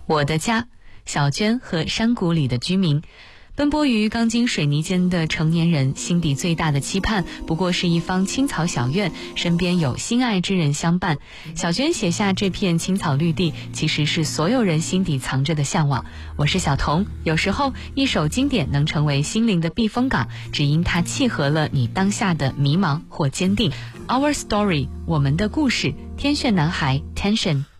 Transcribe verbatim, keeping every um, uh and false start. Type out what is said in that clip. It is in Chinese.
我的家，小娟和山谷里的居民。奔波于钢筋水泥间的成年人，心底最大的期盼不过是一方青草小院，身边有心爱之人相伴。小娟写下这片青草绿地，其实是所有人心底藏着的向往。我是小童，有时候一首经典能成为心灵的避风港，只因它契合了你当下的迷茫或坚定。Our Story， 我们的故事，天炫男孩 Tension。